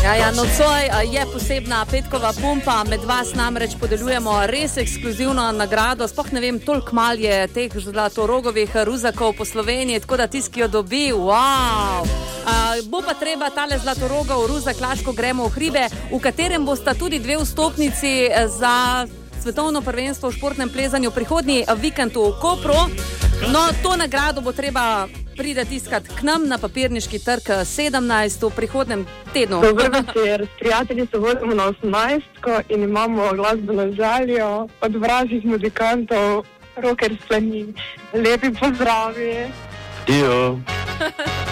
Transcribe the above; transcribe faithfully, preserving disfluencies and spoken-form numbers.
Ja, ja, nocoj je posebna petkova pumpa, med vas namreč podeljujemo res ekskluzivno nagrado, sploh ne vem, toliko mal je teh zlatorogovih ruzakov po Sloveniji, tako da tisti, ki jo dobi, wow! Uh, bo pa treba tale zlatorogov ruzak Laško gremo v hribe, v katerem bosta tudi dve vstopnici za svetovno prvenstvo v športnem plezanju prihodnji vikend v Kopru. No, to nagrado bo treba prideti iskat k nam na Papirniški trg sedemnajst v prihodnem tednu. Dober večer, s prijatelji se vodimo na osemnajstko in imamo glasbeno željo od vražjih muzikantov Rocker Slanin. Lepi pozdravi. Dio.